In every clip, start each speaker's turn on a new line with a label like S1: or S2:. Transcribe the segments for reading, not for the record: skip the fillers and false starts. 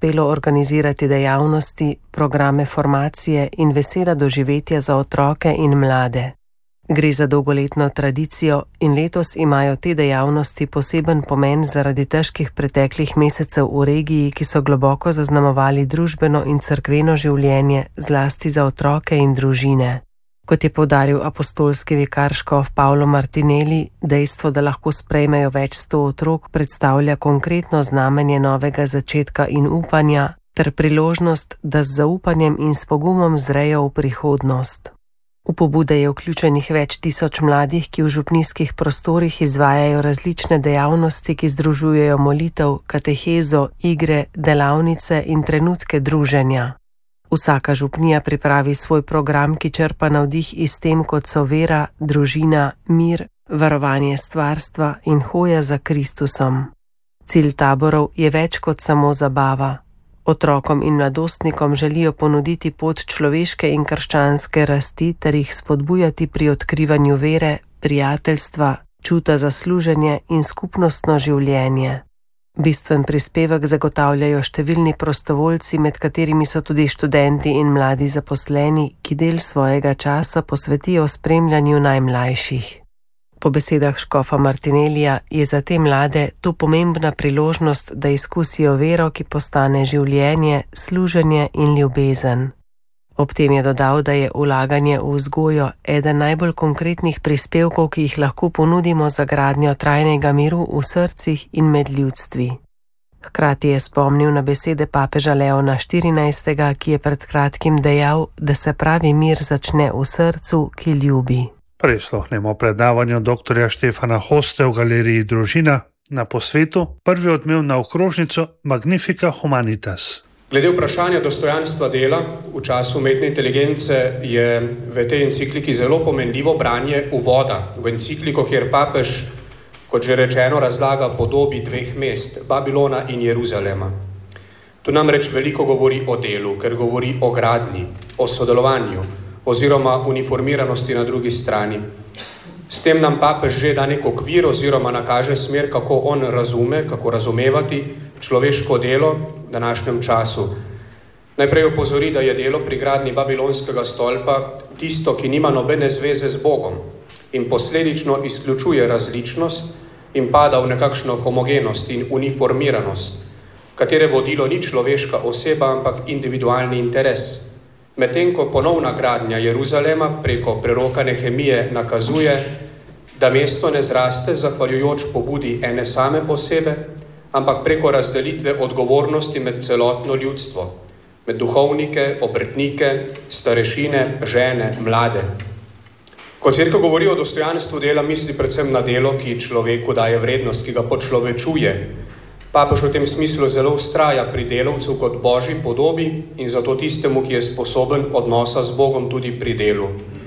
S1: uspelo organizirati dejavnosti, programe formacije in vesela doživetja za otroke in mlade. Gre za dolgoletno tradicijo in letos imajo te dejavnosti poseben pomen zaradi težkih preteklih mesecev v regiji, ki so globoko zaznamovali družbeno in cerkveno življenje, zlasti za otroke in družine. Kot je poudaril apostolski vikar škof Paolo Martinelli, dejstvo, da lahko sprejmejo več 100 otrok, predstavlja konkretno znamenje novega začetka in upanja ter priložnost, da z zaupanjem in s pogumom zrejo v prihodnost. V pobude je vključenih več tisoč mladih, ki v župnijskih prostorih izvajajo različne dejavnosti, ki združujejo molitev, katehezo, igre, delavnice in trenutke druženja. Vsaka župnija pripravi svoj program, ki črpa navdih iz tem, kot so vera, družina, mir, varovanje stvarstva in hoja za Kristusom. Cilj taborov je več kot samo zabava. Otrokom in mladostnikom želijo ponuditi pot človeške in krščanske rasti ter jih spodbujati pri odkrivanju vere, prijateljstva, čuta za služenje in skupnostno življenje. Bistven prispevek zagotavljajo številni prostovoljci, med katerimi so tudi študenti in mladi zaposleni, ki del svojega časa posvetijo spremljanju najmlajših. Po besedah škofa Martinellija je za te mlade to pomembna priložnost, da izkusijo vero, ki postane življenje, služenje in ljubezen. Ob tem je dodal, da je vlaganje v vzgojo eden najbolj konkretnih prispevkov, ki jih lahko ponudimo za gradnjo trajnega miru v srcih in med ljudstvi. Hkrati je spomnil na besede papeža Leona XIV., ki je pred kratkim dejal, da se pravi mir začne v srcu, ki ljubi.
S2: Prisluhnemo predavanju dr. Štefana Hoste v galeriji Družina na posvetu prvi odmev na okrožnico Magnifica Humanitas.
S3: Glede vprašanja dostojanstva dela v času umetne inteligence je v tej encikliki zelo pomenljivo branje uvoda v encikliko, kjer papež, kot že rečeno, razlaga podobi dveh mest, Babilona in Jeruzalema. Tu namreč veliko govori o delu, ker govori o gradnji, o sodelovanju oziroma uniformiranosti na drugi strani. S tem nam papež že da nek okvir oziroma nakaže smer, kako on razume, kako razumevati človeško delo v današnjem času. Najprej opozori, da je delo pri gradnji Babilonskega stolpa tisto, ki nima nobene zveze z Bogom in posledično izključuje različnost in pada v nekakšno homogenost in uniformiranost, katere vodilo ni človeška oseba, ampak individualni interes. Medtem ko ponovna gradnja Jeruzalema preko preroka Nehemije nakazuje, da mesto ne zraste zahvaljujoč pobudi ene same posebe, ampak preko razdelitve odgovornosti med celotno ljudstvo, med duhovnike, obrtnike, starešine, žene, mlade. Ko cerkev govori o dostojanstvu dela, misli predvsem na delo, ki človeku daje vrednost, ki ga počlovečuje. Papež v tem smislu zelo vztraja pri delavcu kot božji podobi in zato tistemu, ki je sposoben odnosa z Bogom tudi pri delu.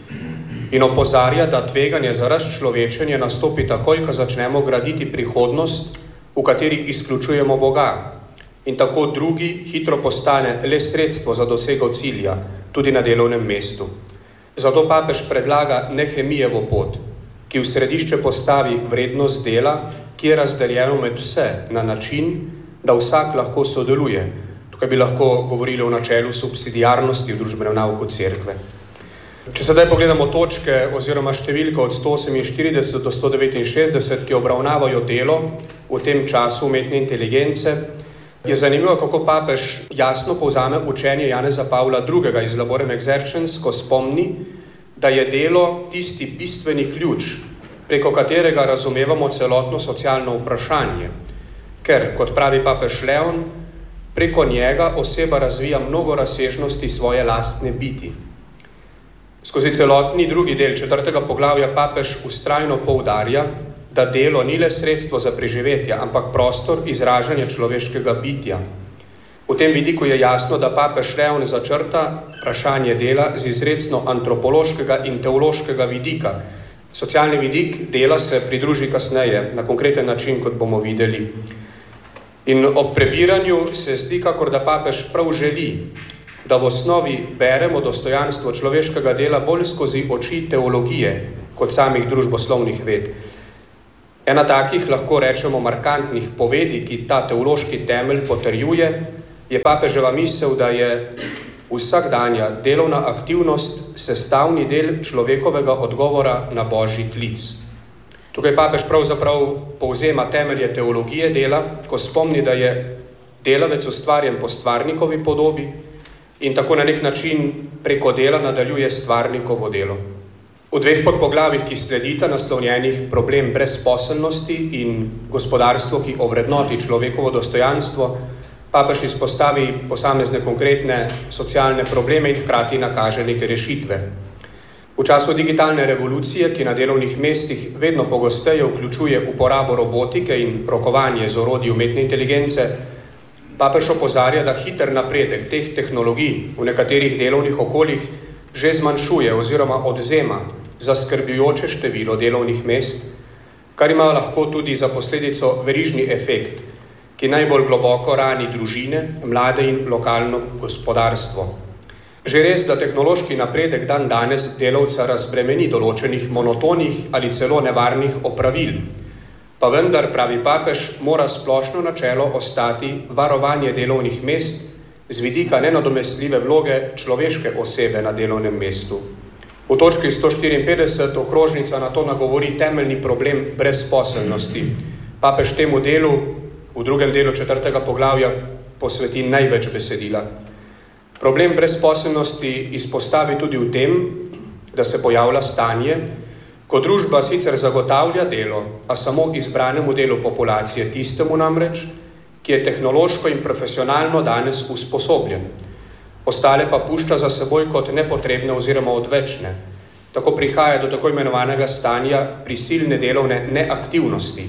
S3: In opozarja, da tveganje za razčlovečenje nastopi takoj, ko začnemo graditi prihodnost, v kateri izključujemo Boga. In tako drugi hitro postane le sredstvo za dosego cilja, tudi na delovnem mestu. Zato papež predlaga Nehemijevo pot, ki v središče postavi vrednost dela, ki je razdeljeno med vse na način, da vsak lahko sodeluje. Tukaj bi lahko govorili o načelu subsidiarnosti v družbenem nauku cerkve. Če sedaj pogledamo točke oziroma številke od 148 do 169, ki obravnavajo delo v tem času umetne inteligence, je zanimivo, kako papež jasno povzame učenje Janeza Pavla II. Iz Laborem Exercens, ko spomni, da je delo tisti bistveni ključ, preko katerega razumevamo celotno socialno vprašanje, ker, kot pravi papež Leon, preko njega oseba razvija mnogo razsežnosti svoje lastne biti. Skozi celotni drugi del 4. poglavja papež vztrajno poudarja, da delo ni le sredstvo za preživetje, ampak prostor izražanja človeškega bitja. V tem vidiku je jasno, da papež Leon začrta vprašanje dela z izrecno antropološkega in teološkega vidika. Socialni vidik dela se pridruži kasneje, na konkreten način, kot bomo videli. In ob prebiranju se zdi, kakor da papež prav želi, da v osnovi beremo dostojanstvo človeškega dela bolj skozi oči teologije, kot samih družboslovnih ved. Ena takih, lahko rečemo, markantnih povedi, ki ta teološki temelj potrjuje, je papeževa misel, da je vsakdanja delovna aktivnost sestavni del človekovega odgovora na božji klic. Tukaj papež pravzaprav povzema temelje teologije dela, ko spomni, da je delavec ustvarjen po stvarnikovi podobi in tako na nek način preko dela nadaljuje stvarnikovo delo. V dveh podpoglavjih, ki sledita, naslovljenih problem brezposelnosti in gospodarstvo, ki ovrednoti človekovo dostojanstvo, papež izpostavi posamezne konkretne socialne probleme in hkrati nakaže neke rešitve. V času digitalne revolucije, ki na delovnih mestih vedno pogosteje vključuje uporabo robotike in rokovanje z orodji umetne inteligence, papež opozarja, da hiter napredek teh tehnologij v nekaterih delovnih okoljih že zmanjšuje oziroma odvzema zaskrbljujoče število delovnih mest, kar ima lahko tudi za posledico verižni efekt, ki najbolj globoko rani družine, mlade in lokalno gospodarstvo. Že res, da tehnološki napredek dan danes delavca razbremeni določenih monotonih ali celo nevarnih opravil, pa vendar, pravi papež, mora splošno načelo ostati varovanje delovnih mest z vidika nenadomestljive vloge človeške osebe na delovnem mestu. V točki 154 okrožnica na to nagovori temeljni problem brezposelnosti. Papež temu delu v drugem delu 4. poglavja posveti največ besedila. Problem brezposelnosti izpostavi tudi v tem, da se pojavlja stanje, ko družba sicer zagotavlja delo, a samo izbranemu delu populacije, tistemu namreč, ki je tehnološko in profesionalno danes usposobljen. Ostale pa pušča za seboj kot nepotrebne oziroma odvečne. Tako prihaja do tako imenovanega stanja prisilne delovne neaktivnosti,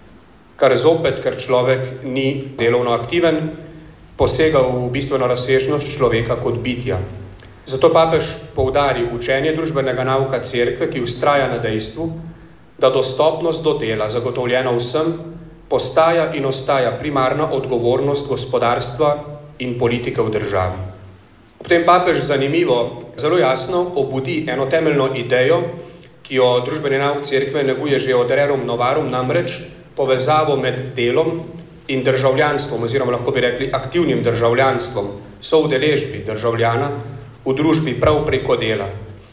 S3: kar zopet, ker človek ni delovno aktiven, posega v bistveno razsežnost človeka kot bitja. Zato papež poudari učenje družbenega nauka cerkve, ki vztraja na dejstvu, da dostopnost do dela, zagotovljena vsem, postaja in ostaja primarna odgovornost gospodarstva in politike v državi. Ob tem papež zanimivo, zelo jasno obudi eno temeljno idejo, ki jo družbeni nauk cerkve neguje že od Rerum Novarum, namreč povezavo med delom in državljanstvom, oziroma lahko bi rekli aktivnim državljanstvom, soudeležbi državljana v družbi prav preko dela.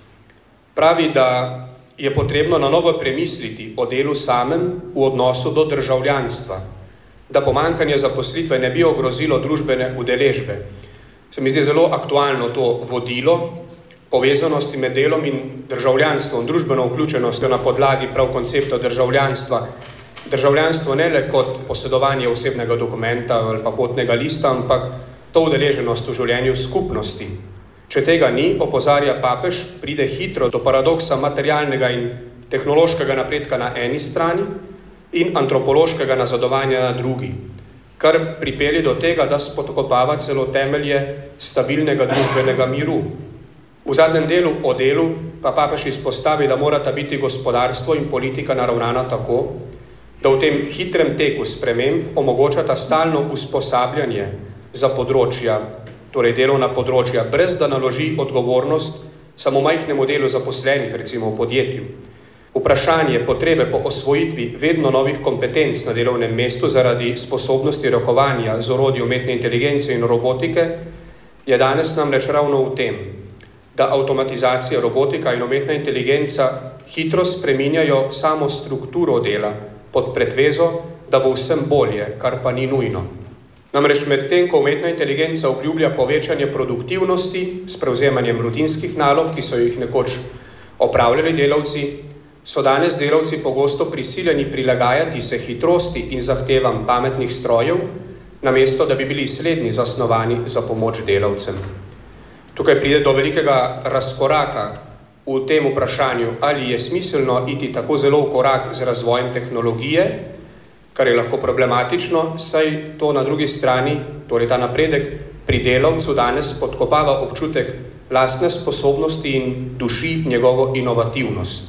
S3: Pravi, da je potrebno na novo premisliti o delu samem v odnosu do državljanstva, da pomanjkanje zaposlitve ne bi ogrozilo družbene udeležbe. Se mi zdi zelo aktualno to vodilo povezanosti med delom in državljanstvom, družbeno vključenostjo na podlagi prav koncepta državljanstva. Državljanstvo ne le kot posedovanje osebnega dokumenta ali pa potnega lista, ampak to udeleženost v življenju skupnosti. Če tega ni, opozarja papež, pride hitro do paradoksa materialnega in tehnološkega napredka na eni strani in antropološkega nazadovanja na drugi, kar pripelje do tega, da spodkopava celo temelje stabilnega družbenega miru. V zadnjem delu o delu pa papež izpostavi, da morata biti gospodarstvo in politika naravnana tako, da v tem hitrem teku sprememb omogočata stalno usposabljanje za področja, torej delovna področja, brez da naloži odgovornost samo majhnemu delu zaposlenih, recimo v podjetju. Vprašanje potrebe po osvojitvi vedno novih kompetenc na delovnem mestu zaradi sposobnosti rokovanja z orodji umetne inteligence in robotike je danes namreč ravno v tem, da avtomatizacija, robotika in umetna inteligenca hitro spreminjajo samo strukturo dela pod pretvezo, da bo vsem bolje, kar pa ni nujno. Namreč medtem, ko umetna inteligenca obljublja povečanje produktivnosti s prevzemanjem rutinskih nalog, ki so jih nekoč opravljali delavci, so danes delavci pogosto prisiljeni prilagajati se hitrosti in zahtevam pametnih strojev, namesto da bi bili slednji zasnovani za pomoč delavcem. Tukaj pride do velikega razkoraka v tem vprašanju, ali je smiselno iti tako zelo v korak z razvojem tehnologije, kar je lahko problematično, saj to na drugi strani, torej ta napredek pri delavcu danes podkopava občutek lastne sposobnosti in duši njegovo inovativnost.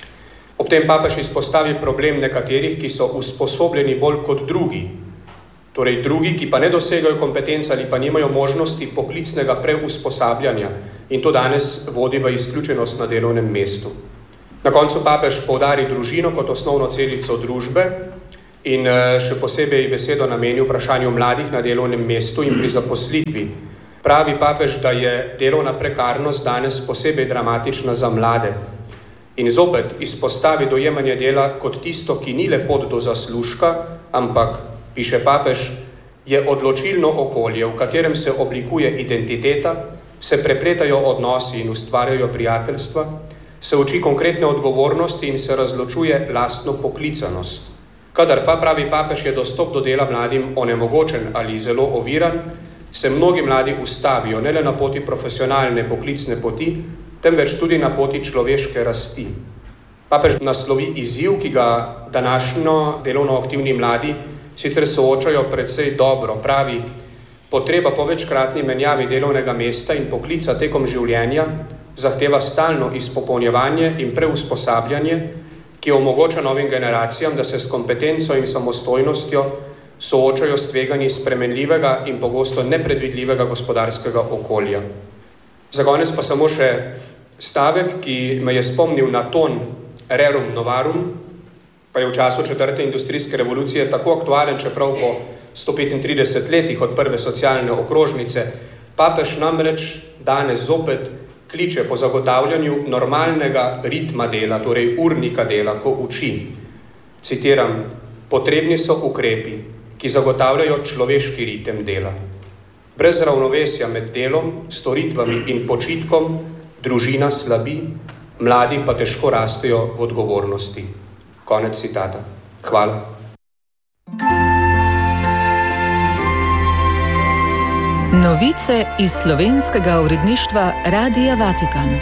S3: Ob tem papež izpostavi problem nekaterih, ki so usposobljeni bolj kot drugi, torej drugi, ki pa ne dosegajo kompetenc ali pa nimajo možnosti poklicnega preusposabljanja in to danes vodi v izključenost na delovnem mestu. Na koncu papež poudari družino kot osnovno celico družbe in še posebej besedo namenil vprašanju mladih na delovnem mestu in pri zaposlitvi. Pravi papež, da je delovna prekarnost danes posebej dramatična za mlade. In zopet izpostavi dojemanje dela kot tisto, ki ni le pot do zaslužka, ampak, piše papež, je odločilno okolje, v katerem se oblikuje identiteta, se prepletajo odnosi in ustvarjajo prijateljstva, se uči konkretne odgovornosti in se razločuje lastno poklicanost. Kadar pa, pravi papež, je dostop do dela mladim onemogočen ali zelo oviran, se mnogi mladi ustavijo ne le na poti profesionalne poklicne poti, temveč tudi na poti človeške rasti. Papež naslovi izziv, ki ga današnjo delovno aktivni mladi sicer soočajo precej dobro. Pravi, potreba po večkratni menjavi delovnega mesta in poklica tekom življenja zahteva stalno izpopolnjevanje in preusposabljanje, ki omogoča novim generacijam, da se s kompetenco in samostojnostjo soočajo s tveganji spremenljivega in pogosto nepredvidljivega gospodarskega okolja. Za konec pa samo še stavek, ki me je spomnil na ton rerum novarum, pa je v času 4. industrijske revolucije tako aktualen, čeprav po 135 letih od prve socialne okrožnice. Papež namreč danes zopet kliče po zagotavljanju normalnega ritma dela, torej urnika dela, ko uči. Citiram, potrebni so ukrepi, ki zagotavljajo človeški ritem dela. Brez ravnovesja med delom, storitvami in počitkom družina slabi, mladi pa težko rastejo v odgovornosti. Konec citata. Hvala.
S4: Novice iz slovenskega uredništva Radia Vatikan.